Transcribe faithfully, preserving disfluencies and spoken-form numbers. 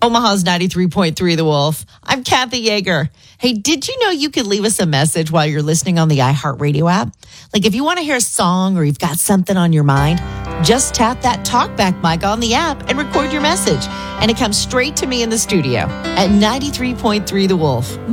Omaha's ninety-three point three The Wolf. I'm Kathy Yeager. Hey, did you know you could leave us a message while you're listening on the iHeartRadio app? Like if you want to hear a song or you've got something on your mind, just tap that talkback mic on the app and record your message. And it comes straight to me in the studio at ninety-three point three The Wolf.